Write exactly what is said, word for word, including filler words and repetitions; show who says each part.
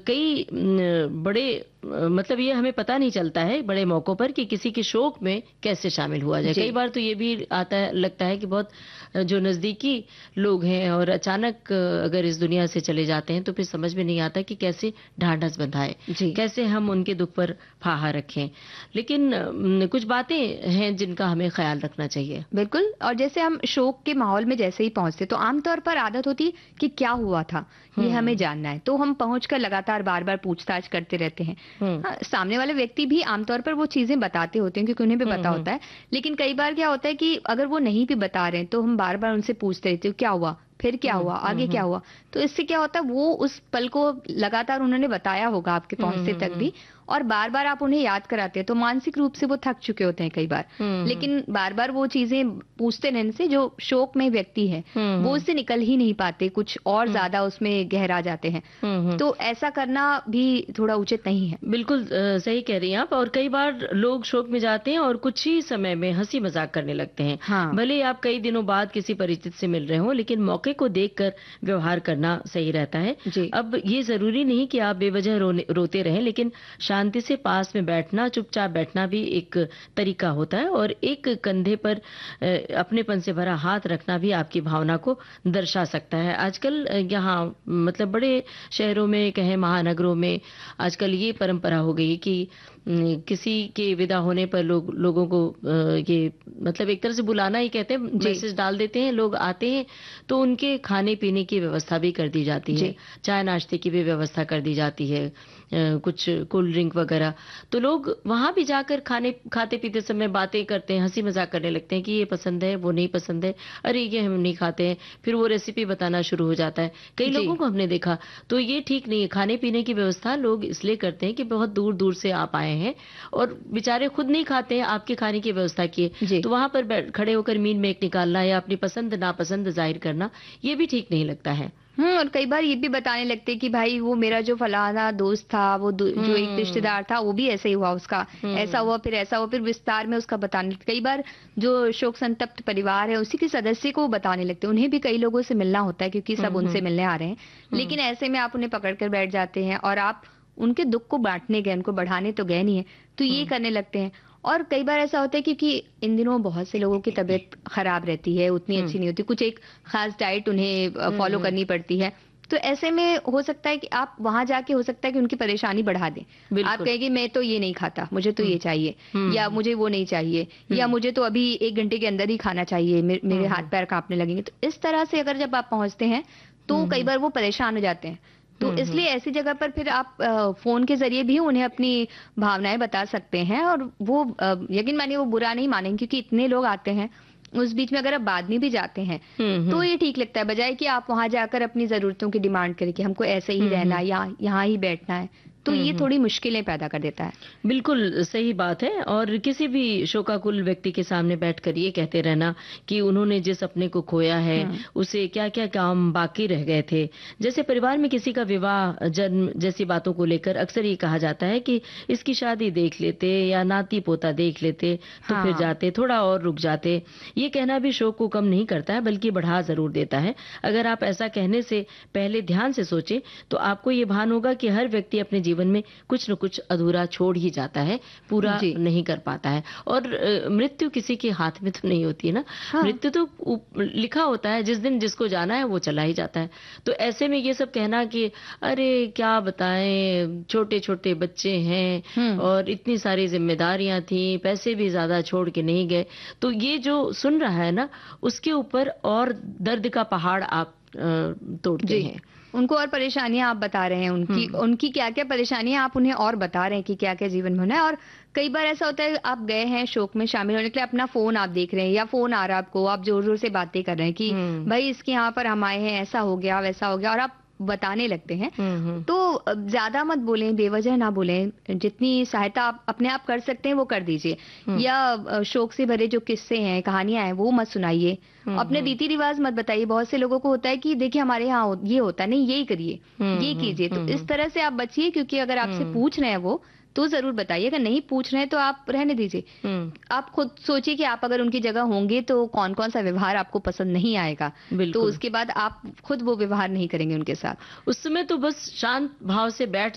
Speaker 1: कई न, बड़े अ, मतलब ये हमें पता नहीं चलता है बड़े मौकों पर कि किसी के शोक में कैसे शामिल हुआ जाए।
Speaker 2: जी।
Speaker 1: कई बार तो ये भी आता है लगता है कि बहुत अ, जो नज़दीकी लोग हैं और अचानक अ, अगर इस दुनिया से चले जाते हैं तो फिर समझ में नहीं आता कि कैसे ढाँढस बंधाएँ,
Speaker 2: जी।
Speaker 1: कैसे हम उनके दुःख पर फाहा रखें। लेकिन उम, कुछ बातें हैं जिनका हमें ख़्याल रखना चाहिए।
Speaker 2: बिल्कुल, और जैसे हम शोक के माहौल में जैसे ही पहुँचते तो आम तौर पर आदत होती है कि क्या हुआ था, ये हमें
Speaker 1: हुँ,
Speaker 2: जानना है। तो हम पहुँचकर लगातार बार-बार पूछताछ करते रहते हैं।
Speaker 1: हुँ,
Speaker 2: हाँ, सामने वाले व्यक्ति भी आमतौर पर वो चीज़ें बताते होते हैं क्योंकि उन्हें भी
Speaker 1: हुँ,
Speaker 2: पता
Speaker 1: हुँ,
Speaker 2: होता है। लेकिन कई बार क्या होता है कि अगर वो नहीं भी बता रहे हैं तो हम बार-बार उनसे पूछते रहते हैं, क्या हुआ? फिर क्या
Speaker 1: हुँ,
Speaker 2: हुआ?
Speaker 1: हुँ,
Speaker 2: आगे क्या
Speaker 1: हुँ,
Speaker 2: हुआ? तो इससे क्या होता है वो उस पल को लगातार उन्होंने बताया होगा आपके
Speaker 1: हुँ,
Speaker 2: पहुँचते
Speaker 1: हुँ,
Speaker 2: तक
Speaker 1: हुँ,
Speaker 2: भी, और बार-बार आप उन्हें याद कराते हैं तो मानसिक रूप से वो थक चुके होते हैं कई बार।
Speaker 1: हुँ, हुँ,
Speaker 2: लेकिन बार-बार वो चीज़ें पूछते रहने से जो शोक में व्यक्ति है,
Speaker 1: हुँ,
Speaker 2: वो
Speaker 1: हुँ,
Speaker 2: उससे निकल ही नहीं पाते, कुछ और
Speaker 1: हुँ,
Speaker 2: ज़्यादा उसमें गहरा जाते हैं।
Speaker 1: हुँ, हुँ।
Speaker 2: तो ऐसा करना भी थोड़ा उचित नहीं है।
Speaker 1: बिल्कुल अ, सही कह रही हैं आप और कई बार लोग शोक में जाते हैं और कुछ ही समय में हंसी मजाक करने लगते हैं।
Speaker 2: हाँ।
Speaker 1: भले ही आप कई दिनों बाद किसी परिचित से मिल रहे हो लेकिन मौके को देखकर व्यवहार करना सही रहता है।
Speaker 2: जी।
Speaker 1: अब ये जरूरी नहीं कि आप बेवजह रोने रोते रहें, लेकिन शांति से पास में बैठना, चुपचाप बैठना भी एक तरीका होता है और एक कंधे पर अ, अपनेपन से भरा हाथ रखना भी आपकी भावना को दर्शा सकता है। आजकल अ, यहाँ मतलब बड़े शहरों में कहें महानगरों में आजकल ये परंपरा हो गई है कि उम, किसी के विदा होने पर लोग लोगों को अ, ये मतलब एक तरह से बुलाना ही कहते हैं,
Speaker 2: जी।
Speaker 1: मैसेज डाल देते हैं, लोग आते हैं तो उनके खाने-पीने की व्यवस्था भी कर दी जाती है।
Speaker 2: जी।
Speaker 1: चाय नाश्ते की भी व्यवस्था कर दी जाती है। अ, कुछ कोल्ड ड्रिंक वगैरह। तो लोग वहाँ भी जाकर खाने खाते-पीते समय बातें करते हैं, हँसी-मज़ाक करने लगते हैं कि ये पसंद है, वो नहीं पसंद है, अरे ये हम नहीं खाते हैं। फिर वो रेसिपी बताना शुरू हो जाता है। कई
Speaker 2: जी।
Speaker 1: लोगों को हमने देखा तो ये ठीक नहीं है। खाने-पीने की व्यवस्था लोग इसलिए करते हैं कि बहुत दूर-दूर से आप आए हैं और बेचारे खुद नहीं खाते हैं, आपके खाने की व्यवस्था की है।
Speaker 2: जी।
Speaker 1: तो वहाँ पर बैठ खड़े होकर मीन मेक निकालना या अपनी पसंद नापसंद ज़ाहिर करना, ये भी ठीक नहीं लगता है।
Speaker 2: हुँ, और कई बार ये भी बताने लगते हैं कि भाई वो मेरा जो फलाना दोस्त था, वो दो जो एक
Speaker 1: हुँ,
Speaker 2: रिश्तेदार था, वो भी ऐसे ही हुआ उसका। ऐसा
Speaker 1: हुँ,
Speaker 2: हुआ, फिर ऐसा हुआ, फिर विस्तार में उसका बताने लगते। कई बार जो शोक संतप्त परिवार है, उसी के सदस्य को वो बताने लगते हैं। उन्हें भी कई लोगों से मिलना होता है क्योंकि सब
Speaker 1: हुँ,
Speaker 2: उनसे
Speaker 1: हुँ,
Speaker 2: मिलने आ रहे हैं।
Speaker 1: हुँ,
Speaker 2: लेकिन ऐसे में आप उन्हें पकड़ कर बैठ जाते हैं और आप उनके दुःख को बाँटने गए, उनको बढ़ाने तो गए नहीं हैं, तो ये
Speaker 1: हुँ,
Speaker 2: करने लगते हैं। और कई बार ऐसा होता है क्योंकि इन दिनों बहुत से लोगों की तबीयत खराब रहती है, उतनी
Speaker 1: हुँ,
Speaker 2: अच्छी नहीं होती। कुछ एक खास डाइट उन्हें अ,
Speaker 1: हुँ,
Speaker 2: फ़ॉलो
Speaker 1: हुँ,
Speaker 2: करनी पड़ती है। तो ऐसे में हो सकता है कि आप वहाँ जाके हो सकता है कि उनकी परेशानी बढ़ा दें। आप
Speaker 1: बिल्कुल।
Speaker 2: कहें कि मैं तो ये नहीं खाता, मुझे तो
Speaker 1: हुँ,
Speaker 2: ये चाहिए,
Speaker 1: हुँ,
Speaker 2: या
Speaker 1: हुँ,
Speaker 2: मुझे वो नहीं चाहिए, या
Speaker 1: हुँ,
Speaker 2: मुझे तो अभी एक घंटे के अंदर ही खाना चाहिए, मे
Speaker 1: हुँ,
Speaker 2: मेरे
Speaker 1: हुँ,
Speaker 2: हाथ-पैर काँपने लगेंगे। तो इस तरह से अगर जब आप पहुँचते हैं, तो
Speaker 1: हुँ,
Speaker 2: कई
Speaker 1: हुँ,
Speaker 2: बार वो परेशान हो जाते हैं। तो
Speaker 1: हुँ, हुँ,
Speaker 2: इसलिए ऐसी जगह पर फिर आप अ, फ़ोन के ज़रिए भी उन्हें अपनी भावनाएँ बता सकते हैं, और वो अ, यकीन मानिए वो बुरा नहीं मानेंगे क्योंकि इतने लोग आते हैं। उस बीच में अगर आप बाद में भी जाते हैं,
Speaker 1: हुँ,
Speaker 2: तो
Speaker 1: हुँ,
Speaker 2: ये ठीक लगता है, बजाए कि आप वहाँ जाकर अपनी ज़रूरतों की डिमांड करें कि हमको ऐसे ही
Speaker 1: हुँ,
Speaker 2: रहना
Speaker 1: हुँ,
Speaker 2: है या यहाँ ही बैठना है, तो
Speaker 1: हुँ,
Speaker 2: ये
Speaker 1: हुँ।
Speaker 2: थोड़ी मुश्किलें पैदा कर देता है।
Speaker 1: बिल्कुल सही बात है और किसी भी शोकाकुल व्यक्ति के सामने बैठकर ये कहते रहना कि उन्होंने जिस अपने को खोया है,
Speaker 2: हुँ।
Speaker 1: उसे क्या-क्या काम बाकी रह गए थे। जैसे परिवार में किसी का विवाह, जन्म जैसी बातों को लेकर अक्सर ये कहा जाता है कि इसकी शादी देख लेते या नाती-पोता देख लेते, तो फिर
Speaker 2: हाँ।
Speaker 1: जाते, थोड़ा और रुक जाते। ये कहना भी शोक को कम नहीं करता है बल्कि बढ़ा ज़रूर देता है। अगर आप ऐसा कहने से पहले ध्यान से सोचें, तो आपको ये भान होगा कि हर व्यक्ति अपने जीवन में कुछ न कुछ अधूरा छोड़ ही जाता है, पूरा
Speaker 2: जी।
Speaker 1: नहीं कर पाता है और अ, मृत्यु किसी के हाथ में तो नहीं होती है ना।
Speaker 2: हाँ।
Speaker 1: मृत्यु तो ऊप लिखा होता है, जिस दिन जिसको जाना है वो चला ही जाता है। तो ऐसे में ये सब कहना कि अरे क्या बताएँ, छोटे-छोटे बच्चे हैं
Speaker 2: हुँ।
Speaker 1: और इतनी सारी ज़िम्मेदारियाँ थीं, पैसे भी ज़्यादा छोड़ के नहीं गए। तो ये जो सुन रहा है ना, उसके ऊपर और दर्द का पहाड़ आप अ, तोड़ते
Speaker 2: जी।
Speaker 1: हैं।
Speaker 2: उनको और परेशानियाँ आप बता रहे हैं, उनकी
Speaker 1: हुँ,
Speaker 2: उनकी क्या-क्या परेशानियाँ आप उन्हें और बता रहे हैं कि क्या-क्या जीवन में होना है। और कई बार ऐसा होता है आप गए हैं शोक में शामिल होने के लिए, अपना फ़ोन आप देख रहे हैं या फ़ोन आ रहा है आपको, आप ज़ोर-ज़ोर से बातें कर रहे हैं कि
Speaker 1: हुँ,
Speaker 2: भई इसके यहाँ पर हम आए हैं, ऐसा हो गया, वैसा हो गया, और आप बताने लगते हैं।
Speaker 1: हुँ, हुँ,
Speaker 2: तो अ, ज़्यादा मत बोलें, बेवजह ना बोलें, जितनी सहायता आप अपने आप कर सकते हैं वो कर दीजिए।
Speaker 1: हुँ,
Speaker 2: या अ, शोक से भरे जो किस्से हैं, कहानियाँ हैं, वो मत सुनाइए।
Speaker 1: हुँ,
Speaker 2: अपने
Speaker 1: हुँ।
Speaker 2: रीति-रिवाज़ मत बताइए। बहुत से लोगों को होता है कि देखिए हमारे यहाँ हो ये होता है, नहीं यही करिए,
Speaker 1: हुँ,
Speaker 2: ये
Speaker 1: हुँ,
Speaker 2: कीजिए। तो
Speaker 1: हुँ,
Speaker 2: इस
Speaker 1: हुँ,
Speaker 2: तरह से आप बचिए, क्योंकि अगर आपसे
Speaker 1: हुँ,
Speaker 2: पूछ रहे हैं वो, तो ज़रूर बताइए। अगर नहीं पूछ रहे हैं तो आप रहने दीजिए।
Speaker 1: हुँ,
Speaker 2: आप खुद सोचिए कि आप अगर उनकी जगह होंगे तो कौन-कौन सा व्यवहार आपको पसंद नहीं आएगा। तो
Speaker 1: बिल्कुल।
Speaker 2: उसके बाद आप खुद वो व्यवहार नहीं करेंगे उनके साथ।
Speaker 1: उस समय तो बस शांत भाव से बैठ